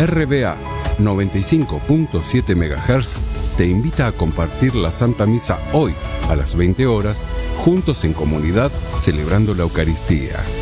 RBA 95.7 MHz te invita a compartir la Santa Misa hoy a las 20 horas, juntos en comunidad celebrando la Eucaristía.